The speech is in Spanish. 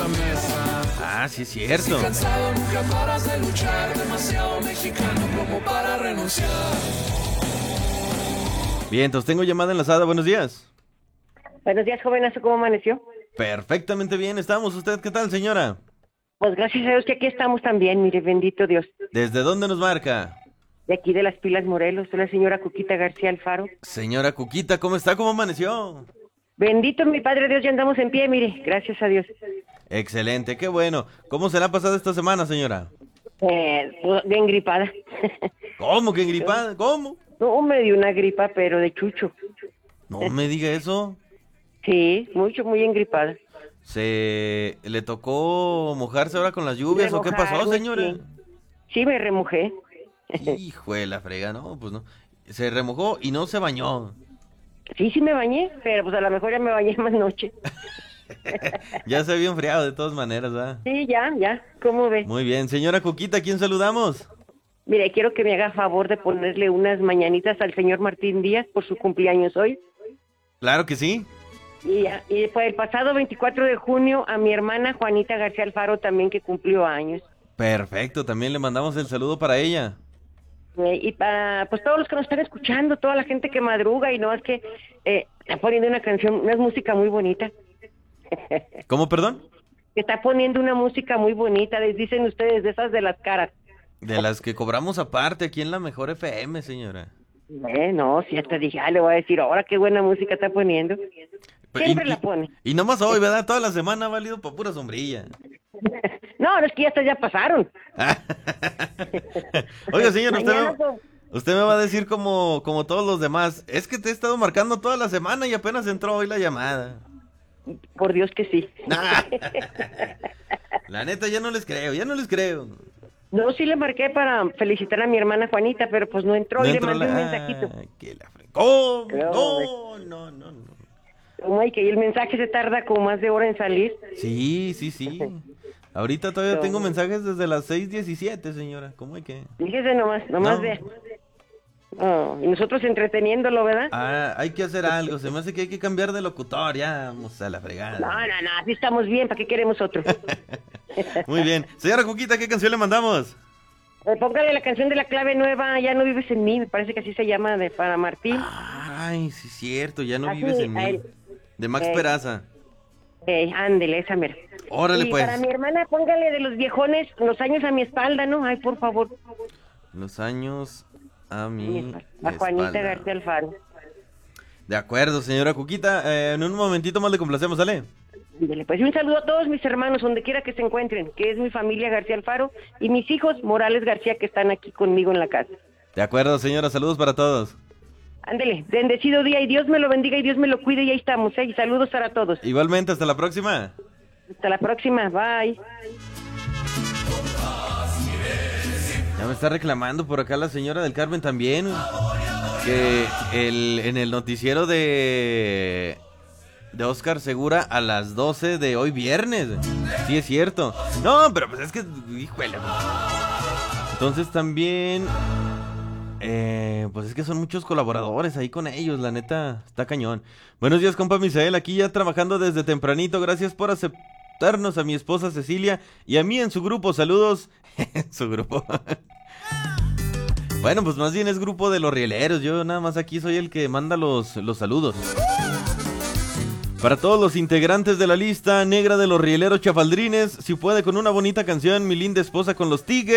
esta mesa. Ah, sí es cierto. Si cansado nunca paras de luchar, demasiado mexicano como para renunciar. Bien, entonces tengo llamada enlazada, buenos días. Buenos días, jovenazo, ¿cómo amaneció? Perfectamente bien, estamos. ¿Usted qué tal, señora? Pues gracias a Dios que aquí estamos también, mire, bendito Dios. ¿Desde dónde nos marca? De aquí de Las Pilas, Morelos, soy la señora Cuquita García Alfaro. Señora Cuquita, ¿cómo está? ¿Cómo amaneció? Bendito mi Padre Dios, ya andamos en pie, mire, gracias a Dios. Excelente, qué bueno. ¿Cómo se la ha pasado esta semana, señora? Pues, bien gripada. ¿Cómo que gripada? ¿Cómo? No, me dio una gripa, pero de chucho. No me diga eso. Sí, muy engripada. ¿Se le tocó mojarse ahora con las lluvias o qué pasó, Remojarme, señora? Sí, me remojé. Hijo de la frega, no, pues no. Se remojó y no se bañó. Sí me bañé, pero pues a lo mejor ya me bañé más noche. Ya se había enfriado de todas maneras, ¿verdad? Sí, ya, ¿cómo ve? Muy bien, señora Cuquita, ¿a quién saludamos? Mire, quiero que me haga favor de ponerle unas mañanitas al señor Martín Díaz por su cumpleaños hoy. Claro que sí. Y fue el pasado 24 de junio a mi hermana Juanita García Alfaro también, que cumplió años. Perfecto, también le mandamos el saludo para ella. Y para pues todos los que nos están escuchando, toda la gente que madruga y no es que está poniendo una canción, una música muy bonita. ¿Cómo, perdón? Está poniendo una música muy bonita, les dicen ustedes, de esas de las caras. De las que cobramos aparte aquí en la Mejor FM, señora. No, si ya te dije, le voy a decir, ahora qué buena música está poniendo. Siempre la pone. Y nomás hoy, ¿verdad? Toda la semana ha valido para pura sombrilla. No, es que ya pasaron. Oiga, señor, usted me va a decir como todos los demás, es que te he estado marcando toda la semana y apenas entró hoy la llamada. Por Dios que sí. La neta, ya no les creo. No, sí le marqué para felicitar a mi hermana Juanita, pero pues no entró y le mandé un mensajito. ¿Cómo? No. ¿Cómo hay que? Y el mensaje se tarda como más de hora en salir. Sí. Ahorita todavía tengo mensajes desde las 6:17, señora. ¿Cómo hay que? Fíjese nomás vea. Y nosotros entreteniéndolo, ¿verdad? Hay que hacer algo. Se me hace que hay que cambiar de locutor. Ya, vamos a la fregada. No, así estamos bien. ¿Para qué queremos otro? Muy bien. Señora Cuquita, ¿qué canción le mandamos? Póngale la canción de La Clave Nueva, Ya no vives en mí. Me parece que así se llama, para Martín. Ay, sí es cierto. Ya no Así, vives en mí. De Max Peraza. Ándele, esa mera. Órale, pues. Y para mi hermana, póngale de Los Viejones, Los años a mi espalda, ¿no? Ay, por favor. Los años a mi A Juanita espalda. García Alfaro. De acuerdo, señora Cuquita. En un momentito más le complacemos, ¿sale? Ándele, pues, y un saludo a todos mis hermanos, donde quiera que se encuentren, que es mi familia García Alfaro, y mis hijos Morales García, que están aquí conmigo en la casa. De acuerdo, señora. Saludos para todos. Ándele, bendecido día y Dios me lo bendiga y Dios me lo cuide y ahí estamos, y saludos para todos. Igualmente, hasta la próxima. Hasta la próxima, bye. Ya me está reclamando por acá la señora del Carmen también, que en el noticiero de Oscar Segura a las 12 de hoy viernes. Sí, es cierto. No, pero pues es que, híjole. Entonces también... pues es que son muchos colaboradores ahí con ellos, la neta, está cañón. Buenos días, compa Misael, aquí ya trabajando desde tempranito. Gracias por aceptarnos a mi esposa Cecilia y a mí en su grupo. Saludos. En su grupo. Bueno, pues más bien es grupo de los rieleros. Yo nada más aquí soy el que manda los saludos. Para todos los integrantes de la lista negra de los rieleros chafaldrines, si puede con una bonita canción, Mi linda esposa con los Tigres.